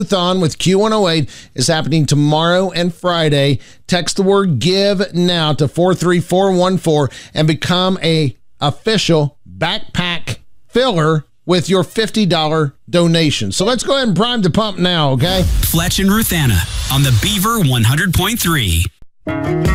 Thon with Q108 is happening tomorrow and Friday. Text the word GIVE now to 43414 and become a official backpack filler with your $50 donation. So let's go ahead and prime the pump now, okay? Fletch and Ruthanna on the Beaver 100.3.